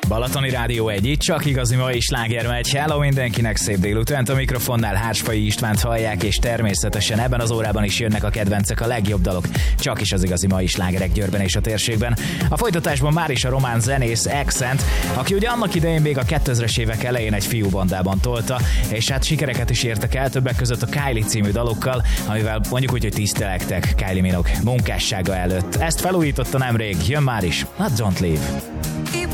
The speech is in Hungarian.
Balatoni Rádió 1, itt csak igazi mai sláger megy. Hello mindenkinek, szép délutánt, a mikrofonnál Hársfai Istvánt hallják, és természetesen ebben az órában is jönnek a kedvencek, a legjobb dalok, csak is az igazi mai slágerek Győrben és a térségben. A folytatásban már is a román zenész Accent, aki ugye annak idején még a 2000-es évek elején egy fiúbandában tolta, és hát sikereket is értek el, többek között a Kylie című dalokkal, amivel mondjuk úgy, hogy tisztelektek Kylie Minogue munkássága előtt. Ezt felújította nemrég, jön már is, a Don't Leave.